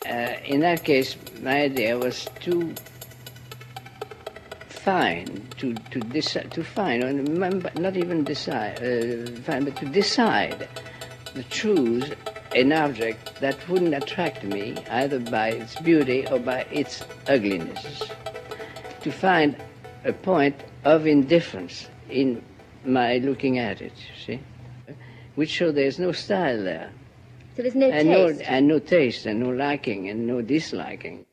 in that case, my idea was to find, to find, or not even decide, find, but to decide, to choose an object that wouldn't attract me either by its beauty or by its ugliness. To find a point of indifference in my looking at it, you see, which shows there's no style there. So there's no taste? And no taste, and no liking, and no disliking.